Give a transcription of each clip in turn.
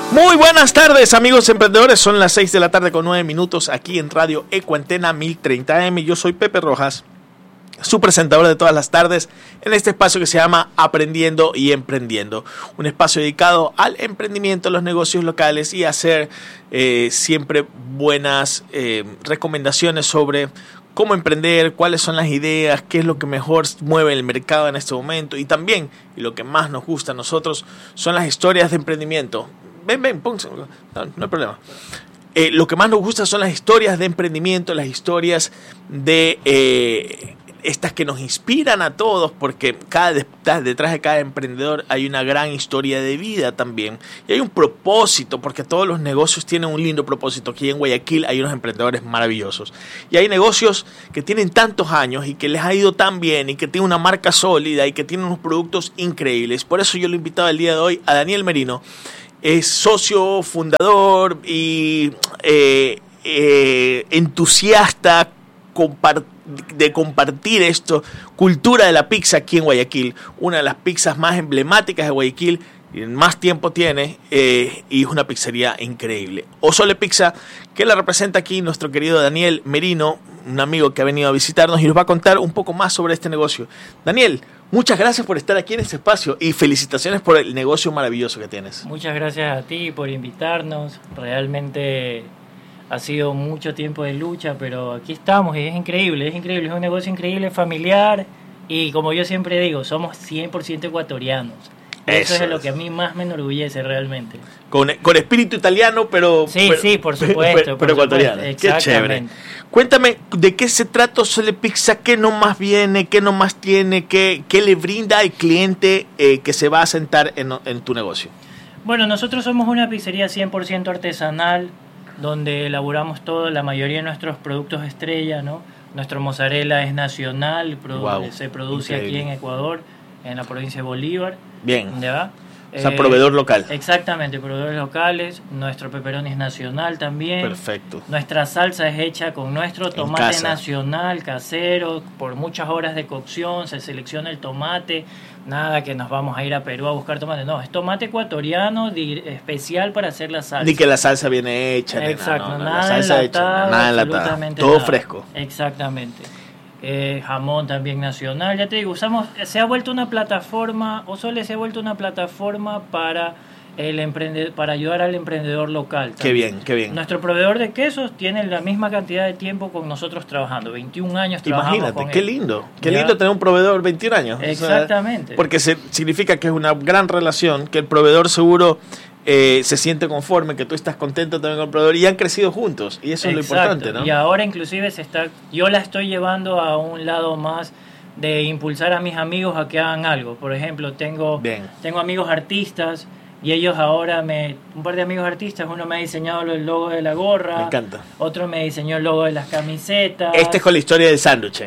Muy buenas tardes, amigos emprendedores. Son las 6 de la tarde con 9 minutos aquí en Radio Ecuantena 1030M. Yo soy Pepe Rojas, su presentador de todas las tardes en este espacio que se llama Aprendiendo y Emprendiendo. Un espacio dedicado al emprendimiento, a los negocios locales y a hacer siempre buenas recomendaciones sobre cómo emprender, cuáles son las ideas, qué es lo que mejor mueve el mercado en este momento. Y también, y lo que más nos gusta a nosotros, son las historias de emprendimiento. Ven, pónganse, no hay problema. Lo que más nos gusta son las historias de emprendimiento, las historias de estas que nos inspiran a todos, porque detrás de cada emprendedor hay una gran historia de vida también. Y hay un propósito, porque todos los negocios tienen un lindo propósito. Aquí en Guayaquil hay unos emprendedores maravillosos. Y hay negocios que tienen tantos años y que les ha ido tan bien y que tienen una marca sólida y que tienen unos productos increíbles. Por eso yo lo he invitado el día de hoy a Daniel Merino. Es socio, fundador y entusiasta de compartir esto, cultura de la pizza aquí en Guayaquil, una de las pizzas más emblemáticas de Guayaquil, y más tiempo tiene, y es una pizzería increíble. Osole Pizza, que la representa aquí nuestro querido Daniel Merino, un amigo que ha venido a visitarnos y nos va a contar un poco más sobre este negocio. Daniel, muchas gracias por estar aquí en este espacio y felicitaciones por el negocio maravilloso que tienes. Muchas gracias a ti por invitarnos. Realmente ha sido mucho tiempo de lucha, pero aquí estamos y es increíble, es un negocio increíble, familiar, y como yo siempre digo, somos 100% ecuatorianos. Eso es lo que a mí más me enorgullece realmente. Con espíritu italiano, pero... Sí, por supuesto. Pero ecuatoriano. Qué chévere. Cuéntame, ¿de qué se trata Osole Pizza? ¿Qué nomás viene? ¿Qué nomás tiene? ¿Qué le brinda al cliente que se va a sentar en tu negocio? Bueno, nosotros somos una pizzería 100% artesanal, donde elaboramos la mayoría de nuestros productos estrella, ¿no? Nuestro mozzarella es nacional, se produce increíble. Aquí en Ecuador, en la provincia de Bolívar. Bien. ¿Dónde va? O sea, proveedor local. Exactamente, proveedores locales. Nuestro pepperoni es nacional también. Perfecto. Nuestra salsa es hecha con nuestro tomate nacional, casero, por muchas horas de cocción, se selecciona el tomate. Nada que nos vamos a ir a Perú a buscar tomate. No, es tomate ecuatoriano especial para hacer la salsa. Ni que la salsa viene hecha. Exacto, no, nada la salsa enlatado, nada enlatada. Todo nada. Fresco. Exactamente. Jamón también nacional. Ya te digo, se ha vuelto una plataforma, Osole se ha vuelto una plataforma para para ayudar al emprendedor local. Qué bien. Nuestro proveedor de quesos tiene la misma cantidad de tiempo con nosotros trabajando, 21 años trabajando. Imagínate, qué lindo tener un proveedor 21 años. Exactamente. O sea, porque significa que es una gran relación, que el proveedor seguro se siente conforme, que tú estás contento también con el proveedor y han crecido juntos, y eso es lo importante, ¿no? Y ahora inclusive yo la estoy llevando a un lado más de impulsar a mis amigos a que hagan algo. Por ejemplo, tengo amigos artistas y ellos ahora un par de amigos artistas, uno me ha diseñado el logo de la gorra, me encanta. Otro me diseñó el logo de las camisetas. Este es con la historia del sándwich.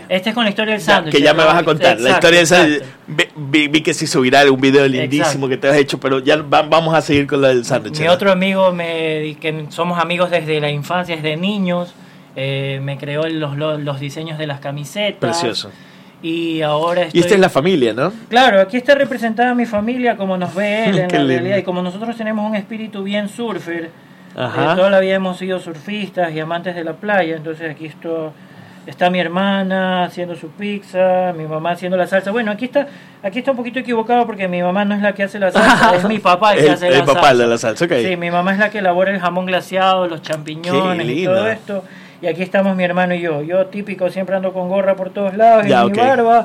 Que ya me vas a contar. La historia del sándwich. Vi que se hizo viral un video lindísimo que te has hecho, pero ya vamos a seguir con lo del sándwich. Mi otro amigo, que somos amigos desde la infancia, desde niños, me creó los diseños de las camisetas. Precioso. Y ahora Y esta es la familia, ¿no? Claro, aquí está representada mi familia, como nos ve él en la realidad. Y como nosotros tenemos un espíritu bien surfer, toda la vida hemos sido surfistas y amantes de la playa. Entonces aquí está mi hermana haciendo su pizza, mi mamá haciendo la salsa. Bueno, aquí está un poquito equivocado porque mi mamá no es la que hace la salsa, es mi papá el que hace la salsa. El papá de la salsa, ok. Sí, mi mamá es la que elabora el jamón glaseado, los champiñones y todo esto. Y aquí estamos mi hermano y yo. Yo típico, siempre ando con gorra por todos lados, mi barba.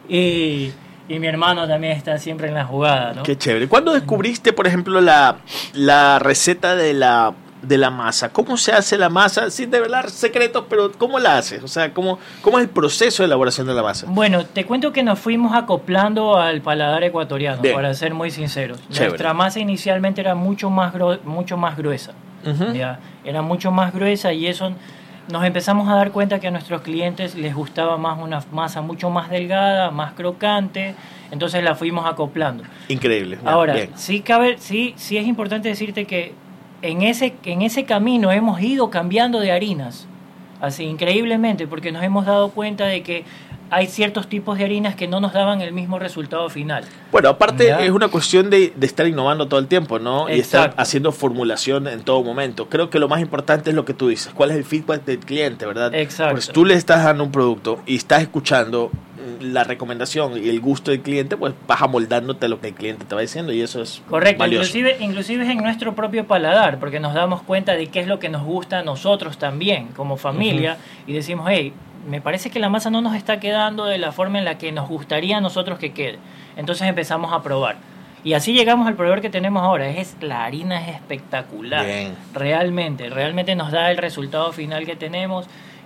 Y mi hermano también está siempre en la jugada, ¿no? Qué chévere. ¿Cuándo descubriste, por ejemplo, la receta de la masa? ¿Cómo se hace la masa? Sin develar secretos, pero ¿cómo la haces? O sea, ¿cómo es el proceso de elaboración de la masa? Bueno, te cuento que nos fuimos acoplando al paladar ecuatoriano, para ser muy sinceros. Chévere. Nuestra masa inicialmente era mucho más gruesa. ¿Ya? Era mucho más gruesa y eso... Nos empezamos a dar cuenta que a nuestros clientes les gustaba más una masa mucho más delgada, más crocante, entonces la fuimos acoplando. Increíble. Ahora, sí es importante decirte que en ese camino hemos ido cambiando de harinas, así increíblemente, porque nos hemos dado cuenta de que hay ciertos tipos de harinas que no nos daban el mismo resultado final. Bueno, aparte es una cuestión de estar innovando todo el tiempo, ¿no? Exacto. Y estar haciendo formulación en todo momento. Creo que lo más importante es lo que tú dices. ¿Cuál es el feedback del cliente, verdad? Exacto. Pues tú le estás dando un producto y estás escuchando la recomendación y el gusto del cliente, pues vas amoldándote a lo que el cliente te va diciendo y eso es correcto. Valioso. Inclusive es en nuestro propio paladar, porque nos damos cuenta de qué es lo que nos gusta a nosotros también, como familia, y decimos, hey, me parece que la masa no nos está quedando de la forma en la que nos gustaría a nosotros que quede. Entonces empezamos a probar. Y así llegamos al proveedor que tenemos ahora. La harina es espectacular. Bien. Realmente nos da el resultado final que tenemos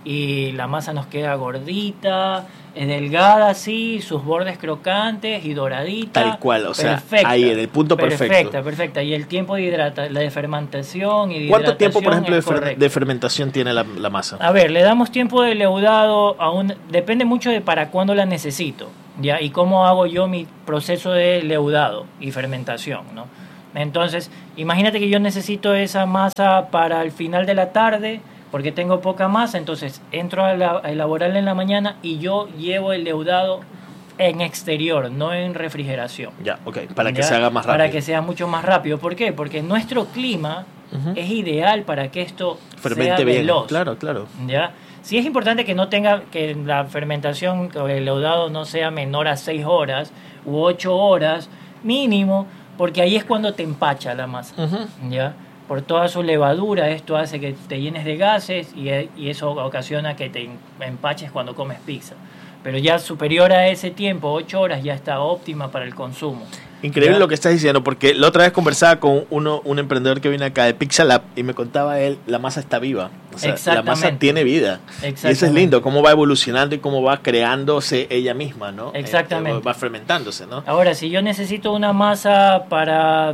y la masa nos queda gordita, es delgada, sí, sus bordes crocantes y doradita. Tal cual, o sea, ahí en el punto perfecto. Perfecta. Y el tiempo de fermentación y de ¿cuánto tiempo, por ejemplo, de fermentación tiene la masa? A ver, le damos tiempo de leudado, depende mucho de para cuándo la necesito, ¿ya? Y cómo hago yo mi proceso de leudado y fermentación, ¿no? Entonces, imagínate que yo necesito esa masa para el final de la tarde, porque tengo poca masa, entonces entro a elaborarla en la mañana y yo llevo el leudado en exterior, no en refrigeración. Ya, ok, para que se haga más rápido. Para que sea mucho más rápido. ¿Por qué? Porque nuestro clima es ideal para que esto fermente sea bien. Veloz. Claro. ¿Ya? Sí es importante que no tenga, que la fermentación o el leudado no sea menor a 6 horas u 8 horas mínimo, porque ahí es cuando te empacha la masa. ¿Ya? Por toda su levadura, esto hace que te llenes de gases y eso ocasiona que te empaches cuando comes pizza. Pero ya superior a ese tiempo, 8 horas, ya está óptima para el consumo. Increíble, ¿ya? ¿Ya? Lo que estás diciendo, porque la otra vez conversaba con un emprendedor que viene acá de Pixalab y me contaba él, la masa está viva. O sea, la masa tiene vida. Y eso es lindo, cómo va evolucionando y cómo va creándose ella misma, ¿no? Exactamente. Va fermentándose, ¿no? Ahora, si yo necesito una masa para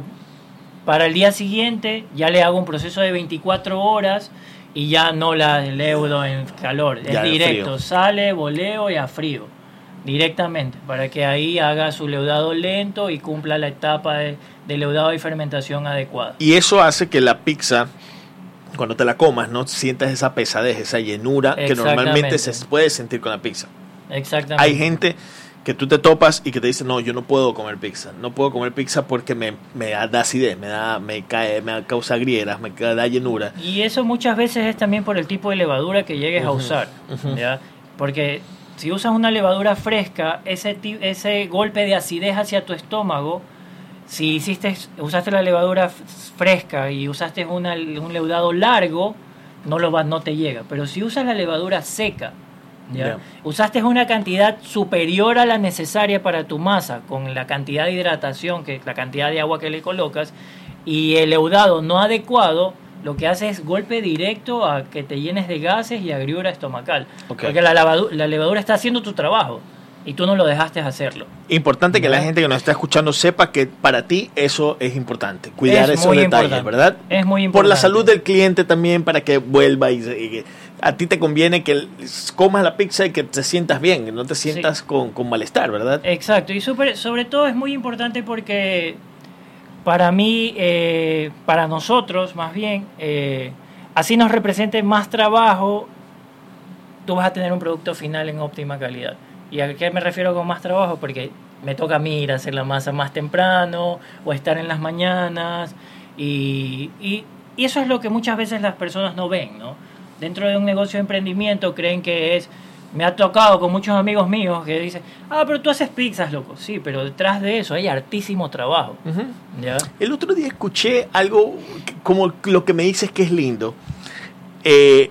el día siguiente, ya le hago un proceso de 24 horas y ya no la leudo en calor. Es directo, sale, boleo y a frío. Directamente, para que ahí haga su leudado lento y cumpla la etapa de leudado y fermentación adecuada. Y eso hace que la pizza, cuando te la comas, no sientas esa pesadez, esa llenura que normalmente se puede sentir con la pizza. Exactamente. Hay gente que tú te topas y que te dice, no, yo no puedo comer pizza. No puedo comer pizza porque me da acidez, me causa grieras, me da llenura. Y eso muchas veces es también por el tipo de levadura que llegues a usar. ¿Ya? Porque si usas una levadura fresca, ese golpe de acidez hacia tu estómago, si usaste la levadura fresca y usaste un leudado largo, no te llega. Pero si usas la levadura seca, ¿ya? Usaste una cantidad superior a la necesaria para tu masa, con la cantidad de hidratación, que la cantidad de agua que le colocas, y el leudado no adecuado, lo que hace es golpe directo a que te llenes de gases y agriura estomacal. Porque la levadura está haciendo tu trabajo y tú no lo dejaste hacerlo. Importante que la gente que nos está escuchando sepa que para ti eso es importante. Cuidar esos detalles, ¿verdad? Es muy importante. Por la salud del cliente también, para que vuelva y a ti te conviene que comas la pizza y que te sientas bien, que no te sientas con malestar, ¿verdad? Exacto. Y sobre todo es muy importante porque para mí, para nosotros más bien, así nos represente más trabajo, tú vas a tener un producto final en óptima calidad. ¿Y a qué me refiero con más trabajo? Porque me toca a mí ir a hacer la masa más temprano o estar en las mañanas y eso es lo que muchas veces las personas no ven, ¿no? Dentro de un negocio de emprendimiento creen que es... Me ha tocado con muchos amigos míos que dicen, pero tú haces pizzas, loco. Sí, pero detrás de eso hay hartísimo trabajo. ¿Ya? El otro día escuché algo como lo que me dices que es lindo, que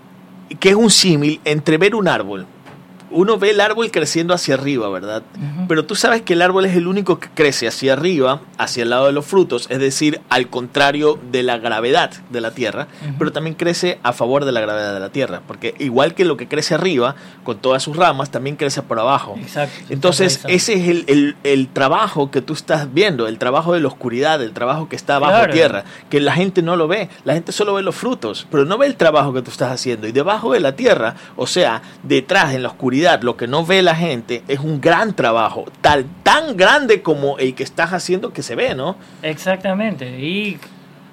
es un símil entre ver un árbol. Uno ve el árbol creciendo hacia arriba, ¿verdad? Pero tú sabes que el árbol es el único que crece hacia arriba, hacia el lado de los frutos, es decir, al contrario de la gravedad de la Tierra, pero también crece a favor de la gravedad de la Tierra, porque igual que lo que crece arriba, con todas sus ramas, también crece por abajo. Exacto. Entonces, ese es el trabajo que tú estás viendo, el trabajo de la oscuridad, el trabajo que está bajo tierra, que la gente no lo ve, la gente solo ve los frutos, pero no ve el trabajo que tú estás haciendo. Y debajo de la tierra, o sea, detrás, en la oscuridad, lo que no ve la gente es un gran trabajo, tan grande como el que estás haciendo que se ve, ¿no? Exactamente, y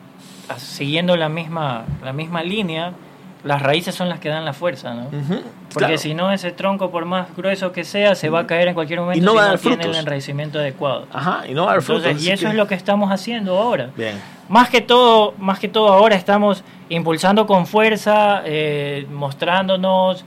siguiendo la misma línea, las raíces son las que dan la fuerza, ¿no? Porque si no, ese tronco, por más grueso que sea, se va a caer en cualquier momento y no si va a dar no tiene frutos. el enraizamiento adecuado. Ajá, y no va a dar frutos. Y eso es lo que estamos haciendo ahora. Bien. Más que todo ahora estamos impulsando con fuerza, mostrándonos,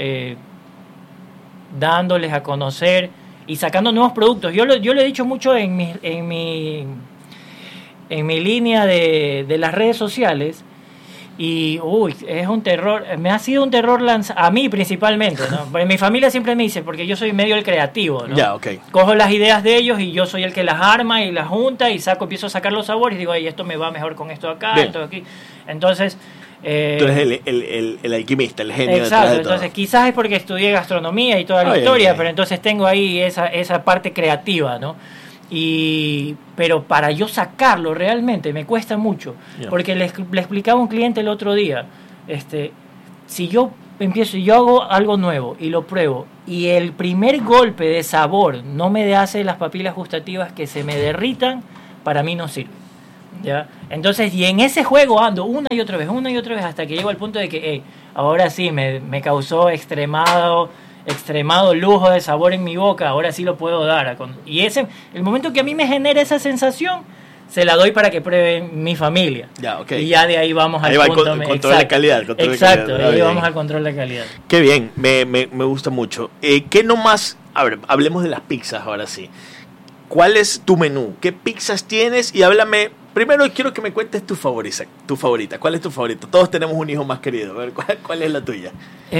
dándoles a conocer y sacando nuevos productos. Yo lo he dicho mucho en mi línea de las redes sociales. Y es un terror, me ha sido un terror a mí principalmente, ¿no? Porque mi familia siempre me dice, porque yo soy medio el creativo, ¿no? Ya, okay. Cojo las ideas de ellos y yo soy el que las arma y las junta y empiezo a sacar los sabores y digo, ay, esto me va mejor con esto acá, bien. esto aquí. Entonces... tú eres el alquimista, el genio. Exacto, detrás de entonces todo. Quizás es porque estudié gastronomía y toda la historia, pero entonces tengo ahí esa parte creativa, ¿no? Pero para yo sacarlo realmente me cuesta mucho, porque le explicaba a un cliente el otro día, si yo empiezo y yo hago algo nuevo y lo pruebo y el primer golpe de sabor no me hace las papilas gustativas que se me derritan, para mí no sirve, ¿ya? Entonces, y en ese juego ando una y otra vez hasta que llego al punto de que ahora sí me causó extremado lujo de sabor en mi boca, ahora sí lo puedo dar. Y el momento que a mí me genera esa sensación, se la doy para que pruebe mi familia. Ya, okay. Y ya de ahí vamos al punto. Control de calidad. Exacto, ahí vamos al control de calidad. Qué bien, me gusta mucho. ¿Qué nomás? A ver, hablemos de las pizzas ahora sí. ¿Cuál es tu menú? ¿Qué pizzas tienes? Y háblame. Primero quiero que me cuentes tu favorita. ¿Cuál es tu favorita? Todos tenemos un hijo más querido. A ver, ¿cuál es la tuya?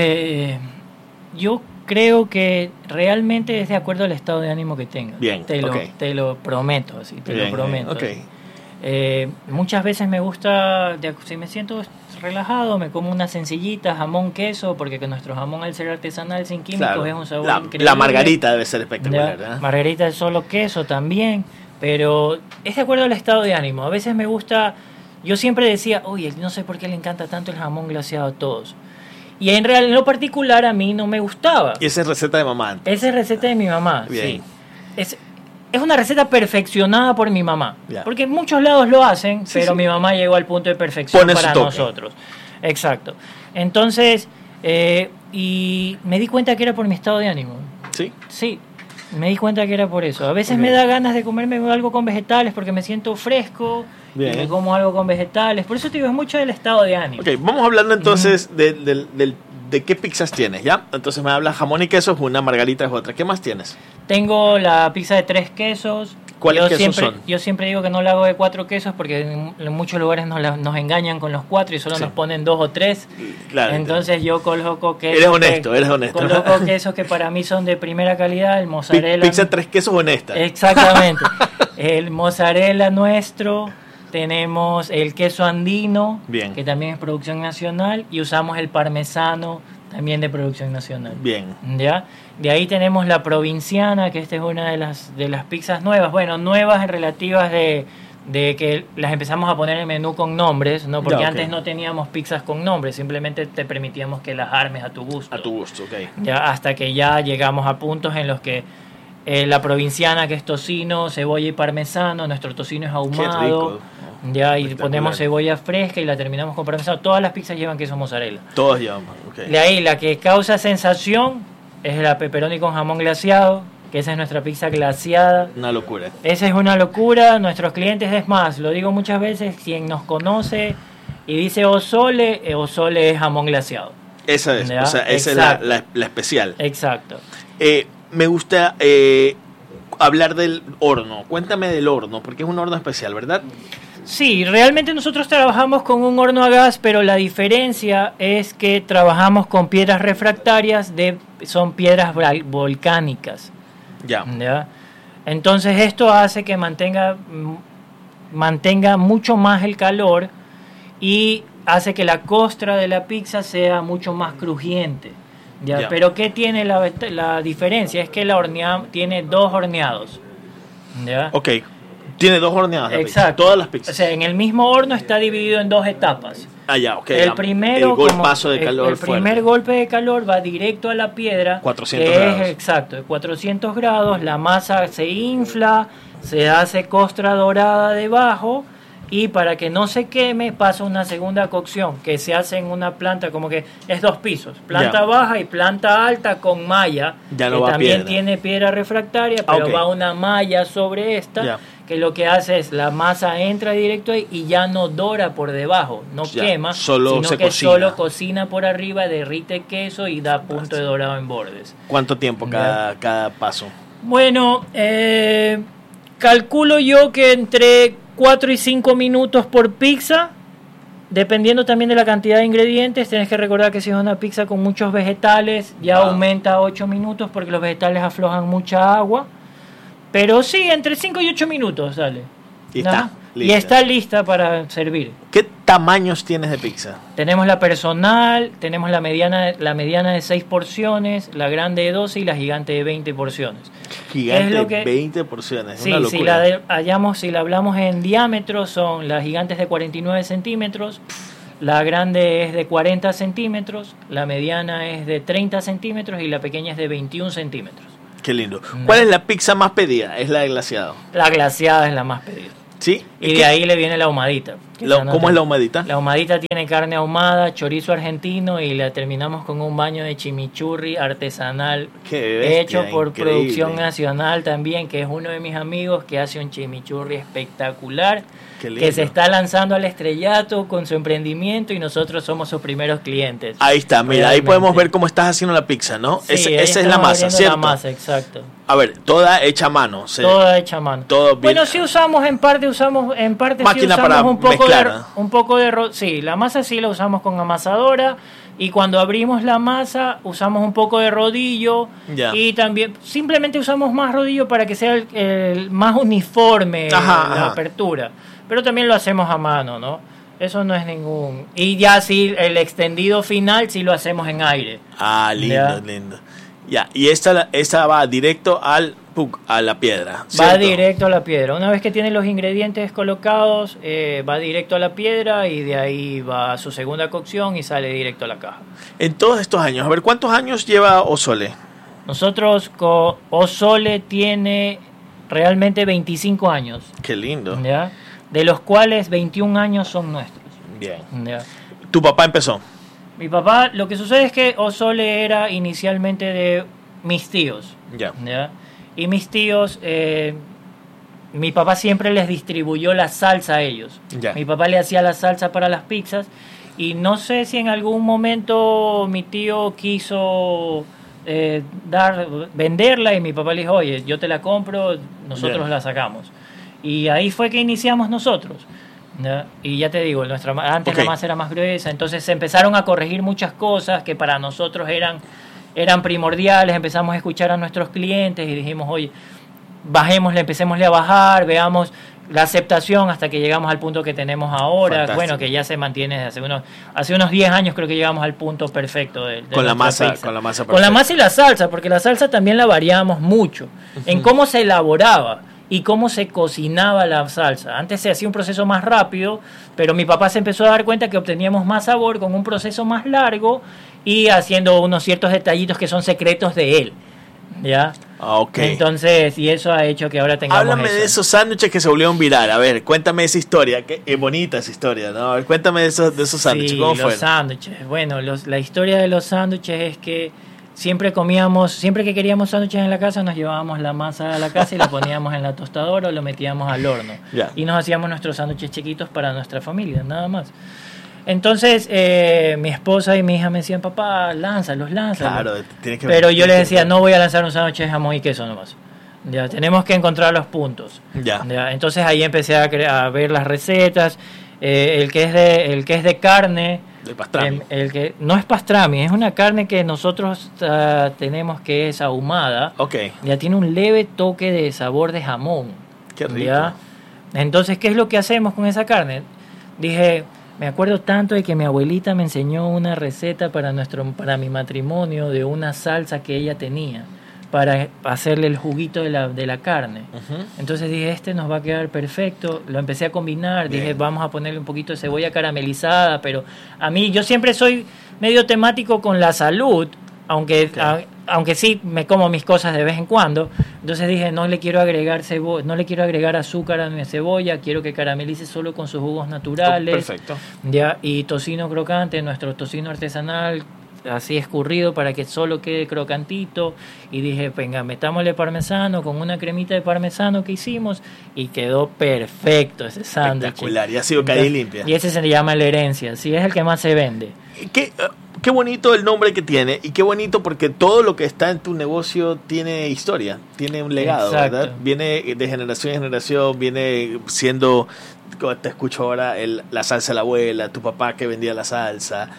Yo creo que realmente es de acuerdo al estado de ánimo que tenga. Bien, te lo prometo, así, lo prometo. Okay. Muchas veces me gusta, si me siento relajado, me como una sencillita, jamón, queso, porque nuestro jamón al ser artesanal sin químicos es un sabor increíble. La margarita debe ser espectacular, ¿verdad? Margarita es solo queso también, pero es de acuerdo al estado de ánimo. A veces me gusta, yo siempre decía, oye, no sé por qué le encanta tanto el jamón glaseado a todos. Y en lo particular a mí no me gustaba. ¿Y esa es receta de mamá? Esa es receta de mi mamá, bien. Sí. Es una receta perfeccionada por mi mamá. Ya. Porque en muchos lados lo hacen, pero mi mamá llegó al punto de perfección para nosotros. Exacto. Entonces, y me di cuenta que era por mi estado de ánimo. ¿Sí? Sí, me di cuenta que era por eso. A veces me da ganas de comerme algo con vegetales porque me siento fresco. Bien. Y me como algo con vegetales. Por eso te digo, es mucho del estado de ánimo. Ok, vamos hablando entonces de qué pizzas tienes, ¿ya? Entonces me hablas jamón y queso, una, margarita es otra. ¿Qué más tienes? Tengo la pizza de 3 quesos. ¿Cuáles quesos son? Yo siempre digo que no la hago de 4 quesos porque en muchos lugares nos engañan con los 4 y solo nos ponen 2 o 3. Claro, entonces yo coloco quesos. Eres honesto. Coloco quesos que para mí son de primera calidad, el mozzarella. Pizza de 3 quesos honesta. Exactamente. El mozzarella nuestro. Tenemos el queso andino, bien, que también es producción nacional, y usamos el parmesano, también de producción nacional. Bien. ¿Ya? De ahí tenemos la provinciana, que esta es una de las pizzas nuevas. Bueno, nuevas en relativas de que las empezamos a poner en el menú con nombres, ¿no? Porque antes no teníamos pizzas con nombres, simplemente te permitíamos que las armes a tu gusto. A tu gusto, ok. Ya, hasta que ya llegamos a puntos en los que la provinciana, que es tocino, cebolla y parmesano, nuestro tocino es ahumado. Qué rico. Ya, y ponemos cebolla fresca y la terminamos con parmesano. Todas las pizzas llevan queso mozzarella. Todas llevan, ok. De ahí, la que causa sensación es la pepperoni con jamón glaseado, que esa es nuestra pizza glaseada. Una locura. Esa es una locura. Nuestros clientes, es más, lo digo muchas veces, quien nos conoce y dice Osole es jamón glaseado. Esa es, ¿ya? O sea, esa es la especial. Exacto. Me gusta hablar del horno. Cuéntame del horno, porque es un horno especial, ¿verdad? Sí, realmente nosotros trabajamos con un horno a gas, pero la diferencia es que trabajamos con piedras refractarias, son piedras volcánicas. Ya. Entonces esto hace que mantenga mucho más el calor y hace que la costra de la pizza sea mucho más crujiente. ¿Ya? Pero ¿qué tiene la diferencia? Es que tiene 2 horneados. ¿Ya? Ok. Tiene 2 horneadas. Exacto. Todas las pizzas. O sea, en el mismo horno está dividido en 2 etapas. Ya, ok. El primero, golpazo de calor el primer golpe de calor va directo a la piedra. 400 grados. Exacto, de 400 grados. La masa se infla, se hace costra dorada debajo y para que no se queme pasa una segunda cocción que se hace en una planta como que es 2 pisos, planta baja y planta alta con malla, ya no que va también piedra. tiene piedra refractaria, pero va una malla sobre esta, que lo que hace es la masa entra directo ahí y ya no dora por debajo, no quema, solo sino que solo cocina por arriba, derrite queso y da punto de dorado en bordes. ¿Cuánto tiempo cada paso? Bueno, calculo yo que entre 4 y 5 minutos por pizza, dependiendo también de la cantidad de ingredientes. Tenés que recordar que si es una pizza con muchos vegetales, ya aumenta a 8 minutos porque los vegetales aflojan mucha agua. Pero sí, entre 5 y 8 minutos sale. Y está lista para servir. ¿Qué tamaños tienes de pizza? Tenemos la personal, tenemos la mediana de 6 porciones, la grande de 12 y la gigante de 20 porciones. Gigante de 20 porciones, sí, una locura. Si la hablamos en diámetro, son las gigantes de 49 centímetros, la grande es de 40 centímetros, la mediana es de 30 centímetros y la pequeña es de 21 centímetros. Qué lindo. ¿Cuál es la pizza más pedida? ¿Es la de glaseado? La glaseada es la más pedida. ¿Sí? Y de ahí le viene la ahumadita. ¿Cómo es la ahumadita? La ahumadita tiene carne ahumada, chorizo argentino y la terminamos con un baño de chimichurri artesanal hecho por Producción Nacional también, que es uno de mis amigos que hace un chimichurri espectacular, que se está lanzando al estrellato con su emprendimiento y nosotros somos sus primeros clientes. Ahí está, mira, ahí podemos ver cómo estás haciendo la pizza, ¿no? Sí, esa es la masa, ¿cierto? La masa, exacto. A ver, toda hecha a mano. Toda hecha a mano. Bueno, sí usamos en parte máquina sí para un poco mezclar, sí, la masa sí la usamos con amasadora y cuando abrimos la masa usamos un poco de rodillo y también simplemente usamos más rodillo para que sea el más uniforme la apertura, pero también lo hacemos a mano, ¿no? Eso no es ningún... Y ya sí, el extendido final sí lo hacemos en aire. Ah, lindo, lindo. Ya, y esta va directo a la piedra, ¿cierto? Va directo a la piedra. Una vez que tiene los ingredientes colocados, va directo a la piedra y de ahí va a su segunda cocción y sale directo a la caja. En todos estos años, a ver, ¿cuántos años lleva Osole? Nosotros, Osole tiene realmente 25 años. Qué lindo. ¿Ya? De los cuales 21 años son nuestros. Bien. ¿Ya? ¿Tu papá empezó? Mi papá, lo que sucede es que Osole era inicialmente de mis tíos. ¿Ya? Y mis tíos, mi papá siempre les distribuyó la salsa a ellos. Ya. Mi papá le hacía la salsa para las pizzas y no sé si en algún momento mi tío quiso venderla y mi papá le dijo, oye, yo te la compro, nosotros la sacamos. Y ahí fue que iniciamos nosotros. ¿Ya? Y ya te digo, antes la masa era más gruesa, entonces se empezaron a corregir muchas cosas que para nosotros eran primordiales. Empezamos a escuchar a nuestros clientes y dijimos, oye, bajémosle, empecémosle a bajar, veamos la aceptación hasta que llegamos al punto que tenemos ahora. Fantástico. Bueno, que ya se mantiene desde hace unos 10 años creo que llegamos al punto perfecto de con la masa pizza. Con la masa perfecta. Con la masa y la salsa, porque la salsa también la variábamos mucho en cómo se elaboraba y cómo se cocinaba la salsa. Antes se hacía un proceso más rápido, pero mi papá se empezó a dar cuenta que obteníamos más sabor con un proceso más largo y haciendo unos ciertos detallitos que son secretos de él. ¿Ya? Entonces, y eso ha hecho que ahora tengamos Háblame de esos sándwiches que se volvieron viral. A ver, cuéntame esa historia. Qué bonita esa historia, ¿no? A ver, cuéntame de esos sándwiches. Sí, ¿cómo fue? Los sándwiches. Bueno, la historia de los sándwiches es que siempre que queríamos sándwiches en la casa, nos llevábamos la masa a la casa y la poníamos en la tostadora o lo metíamos al horno. Y nos hacíamos nuestros sándwiches chiquitos para nuestra familia, nada más. Entonces, mi esposa y mi hija me decían, papá, lánzalos. Claro, tienes que... Pero yo les decía, no voy a lanzar un sándwich de jamón y queso nomás. Ya, tenemos que encontrar los puntos. Ya. Entonces ahí empecé a ver las recetas. El que es de carne, del pastrami. El que no es pastrami, es una carne que nosotros tenemos que es ahumada. Ya tiene un leve toque de sabor de jamón. Qué rico. ¿Ya? Entonces, ¿qué es lo que hacemos con esa carne? Dije, me acuerdo tanto de que mi abuelita me enseñó una receta para mi matrimonio de una salsa que ella tenía para hacerle el juguito de la carne. Entonces dije, nos va a quedar perfecto. Lo empecé a combinar. Bien. Dije, vamos a ponerle un poquito de cebolla caramelizada, pero yo siempre soy medio temático con la salud, aunque aunque sí me como mis cosas de vez en cuando, entonces dije, no le quiero agregar azúcar a mi cebolla, quiero que caramelice solo con sus jugos naturales. Perfecto. Ya, y tocino crocante, nuestro tocino artesanal, así escurrido para que solo quede crocantito. Y dije, venga, metámosle parmesano con una cremita de parmesano que hicimos y quedó perfecto ese sándwich. Espectacular, y ha sido calle limpia. Y ese se llama La Herencia, sí, es el que más se vende. Qué bonito el nombre que tiene, y qué bonito porque todo lo que está en tu negocio tiene historia, tiene un legado. Exacto. ¿Verdad? Viene de generación en generación, viene siendo, te escucho ahora, la salsa de la abuela, tu papá que vendía la salsa,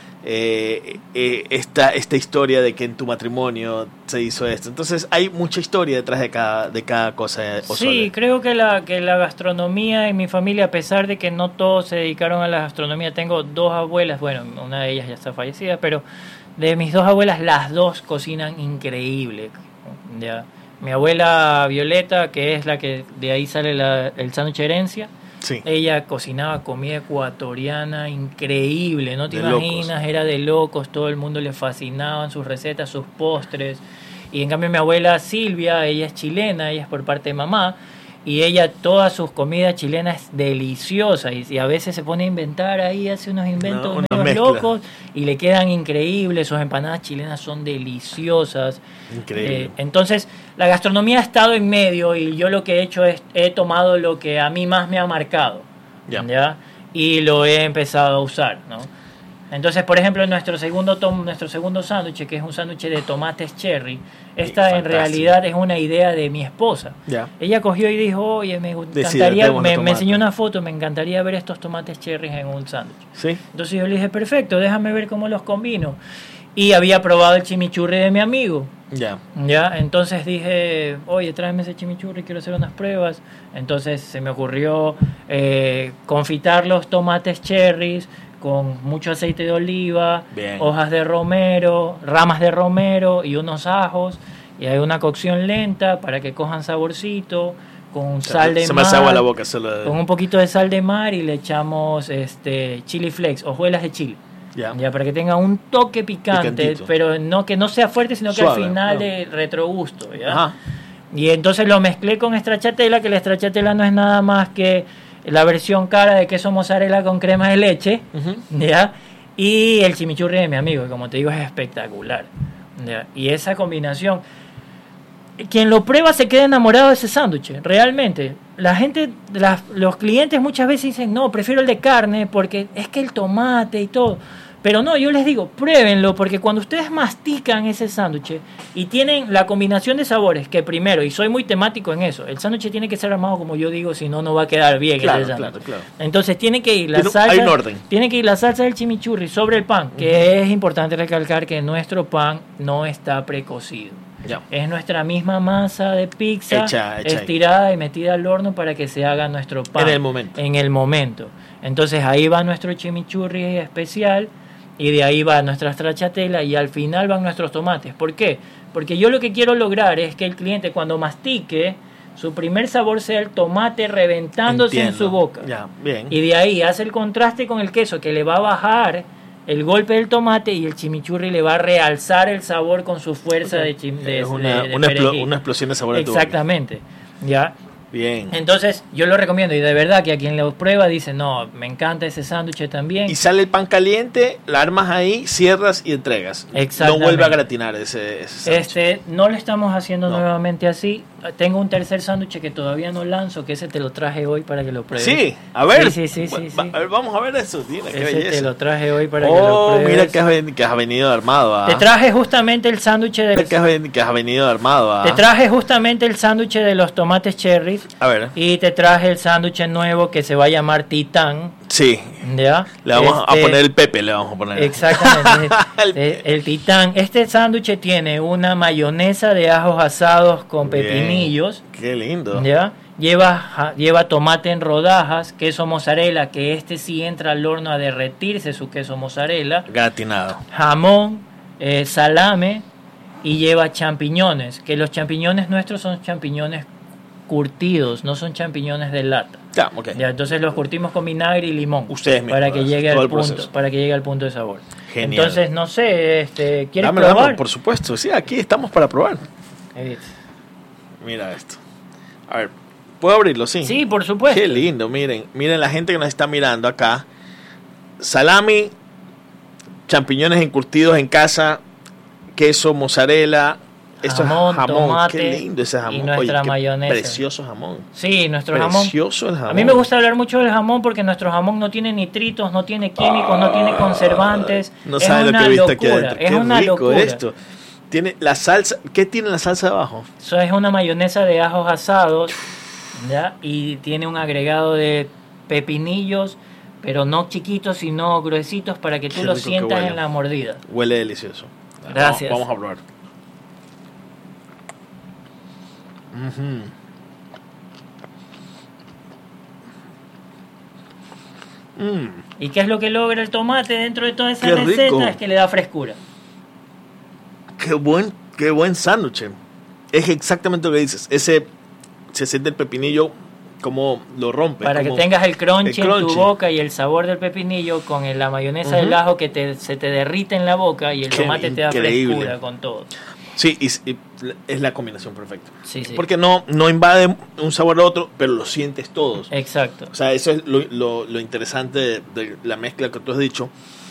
esta historia de que en tu matrimonio se hizo esto. Entonces hay mucha historia detrás de cada cosa. Sí, creo que la gastronomía en mi familia, a pesar de que no todos se dedicaron a la gastronomía, tengo 2 abuelas, bueno, una de ellas ya está fallecida, pero de mis 2 abuelas, las 2 cocinan increíble. Ya. Mi abuela Violeta, que es la que de ahí sale el sándwich Herencia. Sí. Ella cocinaba comida ecuatoriana increíble, no te imaginas, locos. Era de locos, todo el mundo le fascinaban sus recetas, sus postres. Y en cambio mi abuela Silvia, ella es chilena, ella es por parte de mamá, y ella todas sus comidas chilenas es deliciosa, y a veces se pone a inventar ahí, hace unos inventos locos y le quedan increíbles. Sus empanadas chilenas son deliciosas. Increíble. Entonces la gastronomía ha estado en medio, y yo lo que he hecho es he tomado lo que a mí más me ha marcado, ¿ya? Y lo he empezado a usar, ¿no? Entonces, por ejemplo, nuestro segundo sándwich, que es un sándwich de tomates cherry, en realidad es una idea de mi esposa. Ella cogió y dijo, oye, me encantaría, me enseñó una foto, me encantaría ver estos tomates cherry en un sándwich. ¿Sí? Entonces yo le dije, perfecto, déjame ver cómo los combino. Y había probado el chimichurri de mi amigo. Ya, entonces dije, oye, tráeme ese chimichurri, quiero hacer unas pruebas. Entonces se me ocurrió confitar los tomates cherries con mucho aceite de oliva, hojas de romero, ramas de romero y unos ajos, y hay una cocción lenta para que cojan saborcito, con sal de mar. Se me hace agua la boca con un poquito de sal de mar, y le echamos chili flakes, hojuelas de chile. Ya, para que tenga un toque picante, pero no que no sea fuerte, sino suave, que al final de retrogusto, ¿ya? Ajá. Y entonces lo mezclé con stracciatella, que la stracciatella no es nada más que la versión cara de queso mozzarella con crema de leche, ¿ya? Y el chimichurri de mi amigo, que como te digo es espectacular, ¿ya? Y esa combinación, quien lo prueba se queda enamorado de ese sándwich, realmente. La gente, los clientes muchas veces dicen, no, prefiero el de carne porque es que el tomate y todo. Pero no, yo les digo, pruébenlo, porque cuando ustedes mastican ese sándwich y tienen la combinación de sabores, que primero, y soy muy temático en eso, el sándwich tiene que ser armado como yo digo, si no, no va a quedar bien. Claro. Entonces tiene que ir la salsa del chimichurri sobre el pan, que es importante recalcar que nuestro pan no está precocido. Es nuestra misma masa de pizza hecha estirada y metida al horno para que se haga nuestro pan en el momento. Entonces ahí va nuestro chimichurri especial, y de ahí va nuestra stracciatella, y al final van nuestros tomates. ¿Por qué? Porque yo lo que quiero lograr es que el cliente, cuando mastique, su primer sabor sea el tomate reventándose en su boca. Y de ahí hace el contraste con el queso, que le va a bajar el golpe del tomate, y el chimichurri le va a realzar el sabor con su fuerza de una explosión de sabor. Exactamente. ¿Ya? Bien. Entonces yo lo recomiendo, y de verdad que a quien lo prueba dice, no, me encanta ese sándwich también. Y sale el pan caliente, la armas ahí, cierras y entregas. Exactamente. No vuelve a gratinar ese sándwich. No lo estamos haciendo nuevamente así. Tengo un tercer sándwich que todavía no lanzo, que ese te lo traje hoy para que lo pruebes. Sí, a ver. Sí. A ver, vamos a ver eso. Mira, qué belleza. Te lo traje hoy para que lo pruebes. Mira que has venido armado. Te traje justamente el sándwich que has venido armado. Te traje justamente el sándwich de los tomates cherries. A ver. Y te traje el sándwich nuevo que se va a llamar Titán. Sí. ¿Ya? Le vamos a poner el Pepe, le vamos a poner. Exactamente. el Titán. Este sándwich tiene una mayonesa de ajos asados con pepinillos. Qué lindo. ¿Ya? Lleva tomate en rodajas, queso mozzarella, que sí entra al horno a derretirse su queso mozzarella. Gratinado. Jamón, salame, y lleva champiñones, que los champiñones nuestros son champiñones curtidos, no son champiñones de lata. Okay. Ya, entonces los curtimos con vinagre y limón. Ustedes mismos, para que llegue al punto de sabor. Genial. Entonces, no sé, ¿quieres Dame, probar? por supuesto, sí, aquí estamos para probar. Edith. Mira esto. A ver, ¿puedo abrirlo? Sí. Sí, por supuesto. Qué lindo, miren la gente que nos está mirando acá. Salami, champiñones encurtidos en casa, queso, mozzarella, esto jamón, es jamón, tomate, qué lindo ese jamón. y nuestra mayonesa. Precioso jamón. Sí, nuestro Precioso jamón. El jamón. A mí me gusta hablar mucho del jamón porque nuestro jamón no tiene nitritos, no tiene químicos, no tiene conservantes. No sabes lo que he visto aquí adentro. Es qué una rico locura. esto. Tiene la salsa, ¿qué tiene la salsa de abajo? Eso es una mayonesa de ajos asados, ¿ya? Y tiene un agregado de pepinillos, pero no chiquitos, sino gruesitos para que tú lo sientas en la mordida. Huele delicioso. Gracias. Vamos a probar. ¿Y qué es lo que logra el tomate dentro de toda esa Qué receta? rico. Es que le da frescura. Qué buen sándwich. Es exactamente lo que dices. Se siente el pepinillo como lo rompe. Para que tengas el crunchy en tu boca y el sabor del pepinillo con la mayonesa del ajo que se te derrite en la boca y el tomate te da frescura con todo. Sí, y es la combinación perfecta. Sí. Porque no invade un sabor a otro, pero lo sientes todos. Exacto. O sea, eso es lo interesante de la mezcla que tú has dicho.